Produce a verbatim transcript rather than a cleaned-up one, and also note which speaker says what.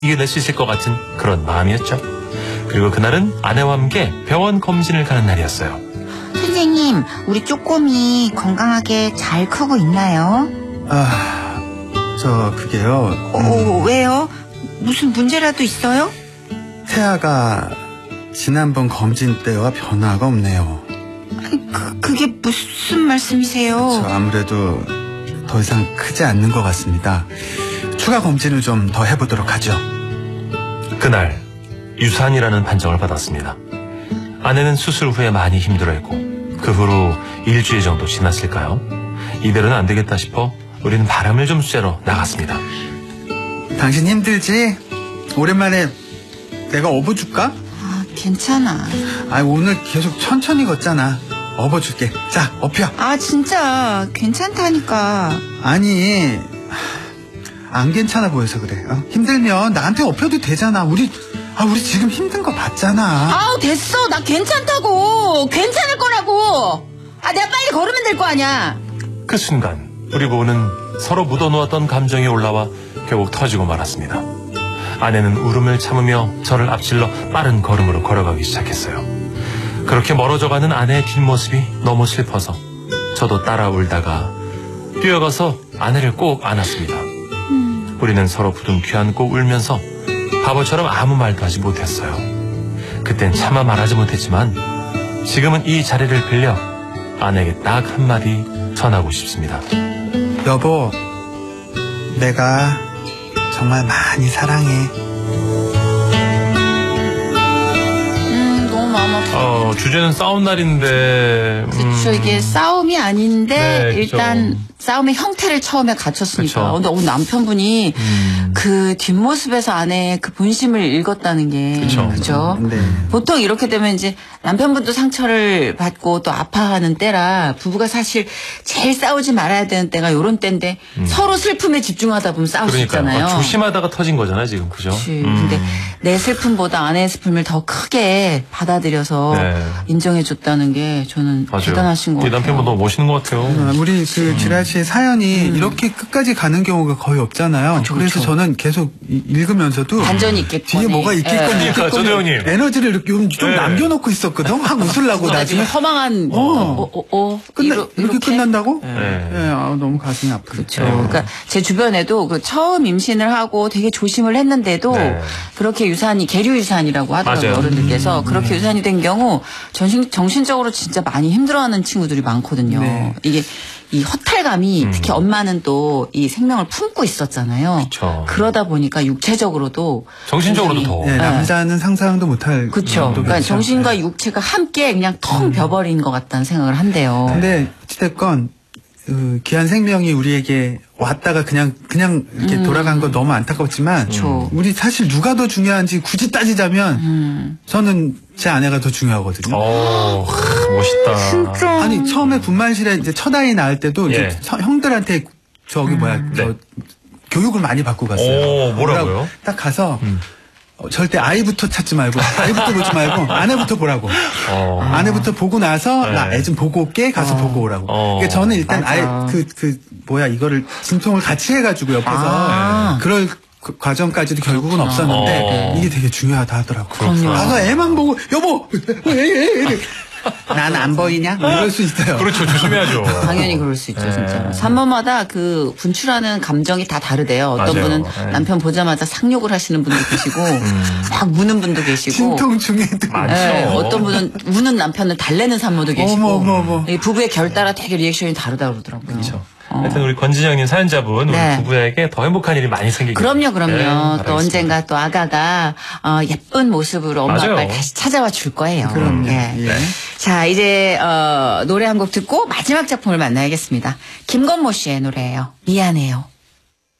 Speaker 1: 이겨낼 수 있을 것 같은 그런 마음이었죠. 그리고 그날은 아내와 함께 병원 검진을 가는 날이었어요.
Speaker 2: 선생님, 우리 쪼꼬미 건강하게 잘 크고 있나요?
Speaker 3: 아, 저 그게요.
Speaker 2: 어,
Speaker 3: 음,
Speaker 2: 왜요? 무슨 문제라도 있어요?
Speaker 3: 태아가 지난번 검진 때와 변화가 없네요.
Speaker 2: 아니, 그, 그게 무슨 말씀이세요?
Speaker 3: 저 아무래도 더 이상 크지 않는 것 같습니다. 추가 검진을 좀 더 해보도록 하죠.
Speaker 1: 그날 유산이라는 판정을 받았습니다. 아내는 수술 후에 많이 힘들어했고 그 후로 일주일 정도 지났을까요? 이대로는 안 되겠다 싶어 우리는 바람을 좀 쐬러 나갔습니다.
Speaker 3: 당신 힘들지? 오랜만에 내가 업어줄까?
Speaker 2: 아, 괜찮아.
Speaker 3: 아, 오늘 계속 천천히 걷잖아. 업어줄게. 자, 업혀.
Speaker 2: 아, 진짜 괜찮다니까.
Speaker 3: 아니, 안 괜찮아 보여서 그래. 어? 힘들면 나한테 업혀도 되잖아. 우리 아 우리 지금 힘든 거 봤잖아.
Speaker 2: 아우, 됐어. 나 괜찮다고. 괜찮을 거라고. 아, 내가 빨리 걸으면 될 거 아니야.
Speaker 1: 그 순간 우리 부부는 서로 묻어놓았던 감정이 올라와 결국 터지고 말았습니다. 아내는 울음을 참으며 저를 앞질러 빠른 걸음으로 걸어가기 시작했어요. 그렇게 멀어져가는 아내의 뒷모습이 너무 슬퍼서 저도 따라 울다가 뛰어가서 아내를 꼭 안았습니다.
Speaker 2: 음.
Speaker 1: 우리는 서로 부둥켜 안고 울면서 바보처럼 아무 말도 하지 못했어요. 그땐 차마 말하지 못했지만 지금은 이 자리를 빌려 아내에게 딱 한마디 전하고 싶습니다.
Speaker 3: 여보, 내가 정말 많이 사랑해.
Speaker 2: 음, 너무 마음 아파.
Speaker 1: 어, 주제는 싸움 날인데.
Speaker 2: 그쵸,
Speaker 1: 음,
Speaker 2: 이게 싸움이 아닌데
Speaker 1: 네,
Speaker 2: 일단
Speaker 1: 그쵸.
Speaker 2: 싸움의 형태를 처음에 갖췄으니까.
Speaker 1: 그쵸.
Speaker 2: 근데 오늘 남편분이
Speaker 1: 음,
Speaker 2: 그 뒷모습에서 아내의 그 본심을 읽었다는 게
Speaker 1: 그쵸.
Speaker 2: 그죠?
Speaker 3: 네.
Speaker 2: 보통 이렇게 되면 이제 남편분도 상처를 받고 또 아파하는 때라 부부가 사실 제일 싸우지 말아야 되는 때가 요런 때인데
Speaker 1: 음.
Speaker 2: 서로 슬픔에 집중하다 보면 싸울 수
Speaker 1: 그러니까요.
Speaker 2: 있잖아요.
Speaker 1: 어, 조심하다가 터진 거잖아요, 지금. 그죠?
Speaker 2: 그치.
Speaker 1: 음.
Speaker 2: 근데 내 슬픔보다 아내의 슬픔을 더 크게 받아들여서
Speaker 1: 네.
Speaker 2: 인정해줬다는 게 저는
Speaker 1: 맞아요.
Speaker 2: 대단하신 것
Speaker 1: 이
Speaker 2: 같아요.
Speaker 1: 남편분 너무 멋있는 것 같아요.
Speaker 3: 아, 우리 그 지라 씨의 사연이 이렇게 끝까지 가는 경우가 거의 없잖아요.
Speaker 2: 그쵸,
Speaker 3: 그래서
Speaker 2: 그쵸.
Speaker 3: 저는 계속 이- 읽으면서도
Speaker 2: 반전이 있겠거니.
Speaker 3: 뒤에 뭐가 있겠거니
Speaker 2: 예.
Speaker 1: 그러니까,
Speaker 3: 있겠거니
Speaker 1: 저도 형님.
Speaker 3: 에너지를 이렇게 좀, 좀
Speaker 1: 네.
Speaker 3: 남겨놓고 있었거든. 확 웃으려고
Speaker 2: 나중에
Speaker 3: 나중에
Speaker 2: 허망한
Speaker 3: 어.
Speaker 2: 어, 어, 어,
Speaker 3: 끝나,
Speaker 2: 이러-
Speaker 3: 이렇게 끝난다고?
Speaker 1: 네.
Speaker 3: 예, 아, 너무 가슴이 아프죠.
Speaker 2: 그렇죠. 그러니까 제 주변에도 그 처음 임신을 하고 되게 조심을 했는데도
Speaker 1: 네.
Speaker 2: 그렇게 유산이 계류 유산이라고 하더라고요.
Speaker 1: 맞아요.
Speaker 2: 어른들께서 그렇게 유산이 된 경우 정신 정신적으로 진짜 많이 힘들어하는 친구들이 많거든요.
Speaker 3: 네.
Speaker 2: 이게 이 허탈감이
Speaker 1: 음.
Speaker 2: 특히 엄마는 또 이 생명을 품고 있었잖아요.
Speaker 1: 그쵸.
Speaker 2: 그러다 보니까 육체적으로도
Speaker 1: 정신적으로도 더.
Speaker 3: 네, 남자는 상상도 못할
Speaker 2: 그렇죠.
Speaker 3: 정도겠죠.
Speaker 2: 그러니까 정신과
Speaker 3: 네.
Speaker 2: 육체가 함께 그냥 텅 비어버린 것 같다는 생각을 한대요.
Speaker 3: 근데 어찌됐건 그 귀한 생명이 우리에게 왔다가 그냥 그냥 이렇게
Speaker 2: 음.
Speaker 3: 돌아간 거 너무 안타깝지만
Speaker 2: 그쵸.
Speaker 3: 우리 사실 누가 더 중요한지 굳이 따지자면
Speaker 2: 음.
Speaker 3: 저는 제 아내가 더 중요하거든요.
Speaker 1: 어, 하, 멋있다.
Speaker 3: 아니 처음에 분만실에 이제 첫 아이 낳을 때도
Speaker 1: 예.
Speaker 3: 이제 서- 형들한테 저기 뭐야 저
Speaker 1: 네.
Speaker 3: 교육을 많이 받고 갔어요.
Speaker 1: 오, 뭐라고요?
Speaker 3: 뭐라고 딱 가서
Speaker 1: 음.
Speaker 3: 어, 절대 아이부터 찾지 말고 아이부터 보지 말고 아내부터 보라고.
Speaker 1: 어.
Speaker 3: 아내부터 보고 나서
Speaker 1: 네.
Speaker 3: 나 애 좀 보고 올게 가서 보고 오라고.
Speaker 1: 어.
Speaker 3: 그러니까 저는 일단
Speaker 2: 맞아.
Speaker 3: 아예 그, 그 뭐야 이거를 진통을 같이 해가지고 옆에서
Speaker 2: 아.
Speaker 3: 그럴 그 과정까지도 결국은 없었는데
Speaker 1: 어.
Speaker 3: 이게 되게 중요하다 하더라고요.
Speaker 2: 그럼요.
Speaker 3: 가서 애만 보고 여보 난 안 보이냐? 이럴 수 있어요.
Speaker 1: 그렇죠. 조심해야죠.
Speaker 2: 당연히 그럴 수 있죠,
Speaker 1: 네.
Speaker 2: 진짜. 산모마다 그 분출하는 감정이 다 다르대요. 어떤
Speaker 1: 맞아요.
Speaker 2: 분은
Speaker 1: 네.
Speaker 2: 남편 보자마자 상욕을 하시는 분도 계시고, 막 무는 분도 계시고,
Speaker 3: 진통 중에도
Speaker 1: 맞죠.
Speaker 2: 예, 어떤 분은 우는 남편을 달래는 산모도 계시고,
Speaker 3: 어머, 어머, 어머.
Speaker 2: 이 부부의 결 따라 되게 리액션이 다르다 그러더라고요.
Speaker 1: 그렇죠.
Speaker 2: 어.
Speaker 1: 하여튼 우리 권진영님 사연자분
Speaker 2: 네.
Speaker 1: 우리 부부에게 더 행복한 일이 많이 생기길
Speaker 2: 그럼요, 그럼요.
Speaker 1: 네,
Speaker 2: 또
Speaker 1: 바라겠습니다.
Speaker 2: 언젠가 또 아가가 어, 예쁜 모습으로 엄마
Speaker 1: 맞아요.
Speaker 2: 아빠를 다시 찾아와 줄 거예요.
Speaker 3: 그럼요.
Speaker 2: 예.
Speaker 3: 예.
Speaker 2: 자, 이제 어, 노래 한 곡 듣고 마지막 작품을 만나야겠습니다. 김건모 씨의 노래예요. 미안해요.